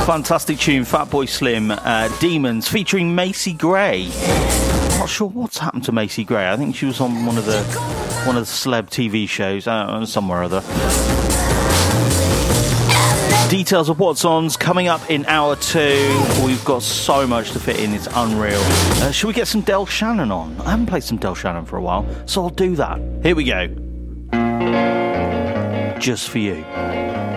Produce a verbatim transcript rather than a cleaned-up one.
Fantastic tune, Fatboy Slim, uh, Demons, featuring Macy Gray. I'm not sure what's happened to Macy Gray. I think she was on one of the one of the celeb T V shows, uh, somewhere or other. Details of what's on's coming up in hour two. We've got so much to fit in, it's unreal. Uh, should we get some Del Shannon on? I haven't played some Del Shannon for a while, so I'll do that. Here we go. Just for you.